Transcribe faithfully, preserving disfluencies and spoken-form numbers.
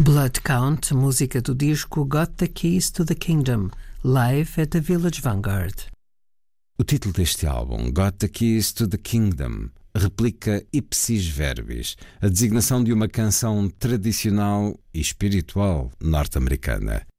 Blood Count, música do disco Got the Keys to the Kingdom, live at the Village Vanguard. O título deste álbum, Got the Keys to the Kingdom, replica ipsis verbis, a designação de uma canção tradicional e espiritual norte-americana.